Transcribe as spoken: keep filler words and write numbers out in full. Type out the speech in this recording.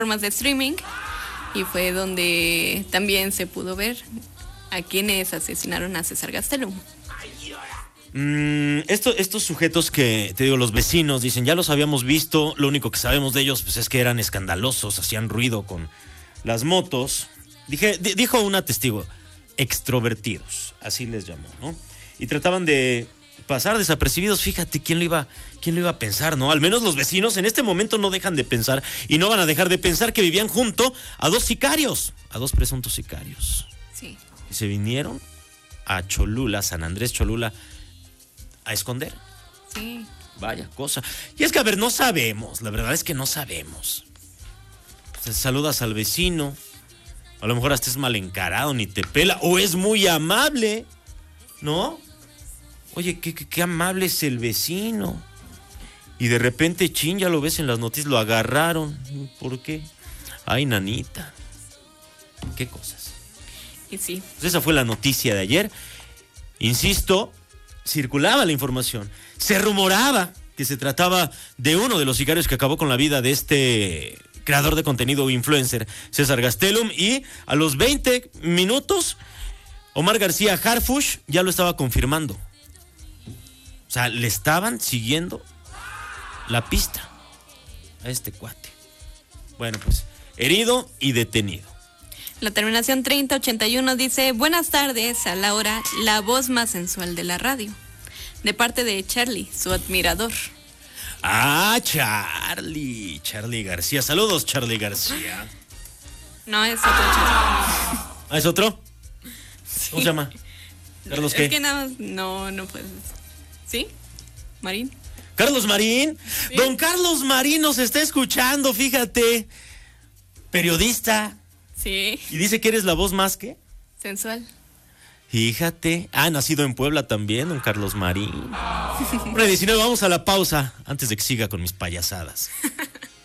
plataformas de streaming y fue donde también se pudo ver a quienes asesinaron a César Gastelum. Mm, esto, estos sujetos que, te digo, los vecinos dicen, ya los habíamos visto, lo único que sabemos de ellos pues, es que eran escandalosos, hacían ruido con las motos. Dije, d- dijo una testigo, extrovertidos, así les llamó, ¿no? Y trataban de pasar desapercibidos, fíjate, ¿quién lo iba, quién lo iba a pensar, no? Al menos los vecinos en este momento no dejan de pensar y no van a dejar de pensar que vivían junto a dos sicarios, a dos presuntos sicarios. Sí. Y se vinieron a Cholula, San Andrés Cholula, a esconder. Sí. Vaya cosa. Y es que, a ver, no sabemos. La verdad es que no sabemos. Te saludas al vecino. A lo mejor hasta es mal encarado, ni te pela. O es muy amable, ¿no? Oye, qué, qué, qué amable es el vecino. Y de repente, chin, ya lo ves en las noticias, lo agarraron. ¿Por qué? Ay, nanita. Qué cosas. Y sí. Pues esa fue la noticia de ayer. Insisto, circulaba la información. Se rumoraba que se trataba de uno de los sicarios que acabó con la vida de este creador de contenido o influencer, César Gastelum, y a los veinte minutos, Omar García Harfuch ya lo estaba confirmando. O sea, le estaban siguiendo la pista a este cuate. Bueno, pues, herido y detenido. La terminación treinta ochenta y uno dice, buenas tardes, a Laura, la voz más sensual de la radio. De parte de Charlie, su admirador. Ah, Charlie, Charlie García. Saludos, Charlie García. No, es otro Charlie. ¿Ah, es otro? ¿Cómo se llama? ¿Carlos qué? Es que nada más, no, no puedes. ¿Sí? ¿Marín? ¿Carlos Marín? ¿Sí? Don Carlos Marín nos está escuchando, fíjate. Periodista. Sí. ¿Y dice que eres la voz más que? Sensual. Fíjate. Ah, nacido en Puebla también, don Carlos Marín. Hombre, diecinueve, vamos a la pausa antes de que siga con mis payasadas.